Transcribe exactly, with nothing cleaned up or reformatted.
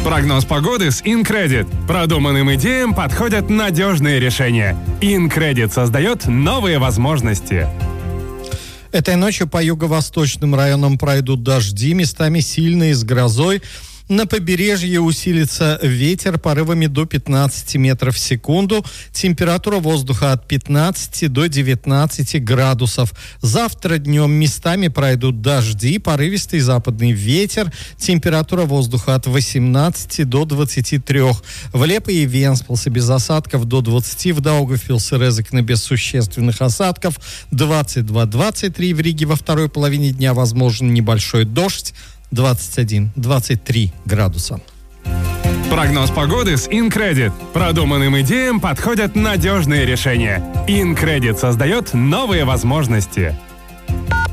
Прогноз погоды с InCredit. Продуманным идеям подходят надежные решения. InCredit создает новые возможности. Этой ночью по юго-восточным районам пройдут дожди, местами сильные с грозой. На побережье усилится ветер порывами до пятнадцати метров в секунду. Температура воздуха от пятнадцати до девятнадцати градусов. Завтра днем местами пройдут дожди, порывистый западный ветер. Температура воздуха от восемнадцати до двадцати трёх. В Лепе и Венспилсе без осадков до двадцати. В Даугавпилсе, Резекне без существенных осадков двадцать два - двадцать три. В Риге во второй половине дня возможен небольшой дождь. двадцать один - двадцать три градуса. Прогноз погоды с InCredit. Продуманным идеям подходят надежные решения. InCredit создает новые возможности.